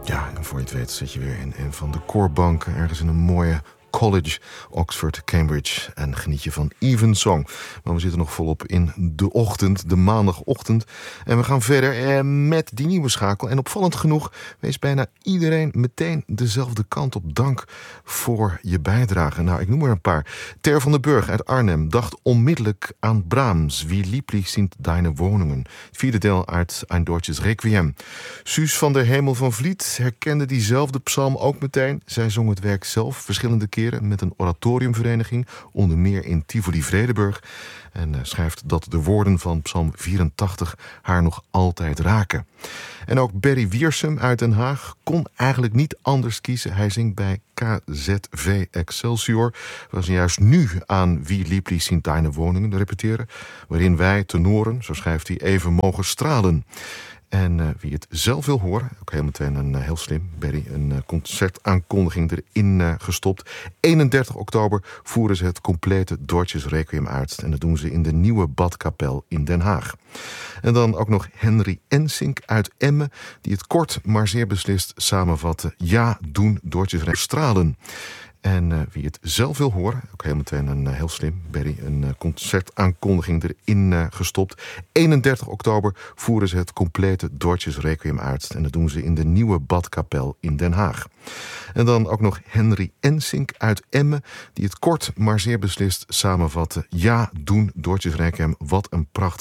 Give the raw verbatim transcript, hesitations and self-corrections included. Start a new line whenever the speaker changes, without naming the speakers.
Ja, en voor je het weet zit je weer in een van de koorbanken ergens in een mooie college, Oxford, Cambridge, en geniet je van Evensong. Maar we zitten nog volop in de ochtend, de maandagochtend. En we gaan verder eh, met die nieuwe schakel. En opvallend genoeg wees bijna iedereen meteen dezelfde kant op. Dank voor je bijdrage. Nou, ik noem er een paar. Ter van den Burg uit Arnhem dacht onmiddellijk aan Brahms. Wie lieblich sind deine Wohnungen. Het vierde deel uit Ein Deutsches Requiem. Suus van der Hemel van Vliet herkende diezelfde psalm ook meteen. Zij zong het werk zelf verschillende keren met een oratoriumvereniging, onder meer in Tivoli-Vredenburg. En uh, schrijft dat de woorden van psalm vierentachtig haar nog altijd raken. En ook Berry Wiersum uit Den Haag kon eigenlijk niet anders kiezen. Hij zingt bij K Z V Excelsior. We zijn juist nu aan Wie lieblich sind deine Wohnungen repeteren, waarin wij tenoren, zo schrijft hij, even mogen stralen. En uh, wie het zelf wil horen, ook heel meteen een uh, heel slim, Berry, een uh, concertaankondiging erin uh, gestopt. eenendertig oktober voeren ze het complete Deutsches Requiem uit. En dat doen ze in de nieuwe Badkapel in Den Haag. En dan ook nog Henry Ensink uit Emmen, die het kort maar zeer beslist samenvatte. Ja, doen Deutsches Requiem stralen. En uh, wie het zelf wil horen, ook heel meteen een uh, heel slim, Berry, een uh, concertaankondiging erin uh, gestopt. eenendertig oktober voeren ze het complete Deutsches Requiem uit. En dat doen ze in de nieuwe Badkapel in Den Haag. En dan ook nog Henry Ensink uit Emmen, die het kort maar zeer beslist samenvatte. Ja, doen Deutsches Requiem, wat een prachtig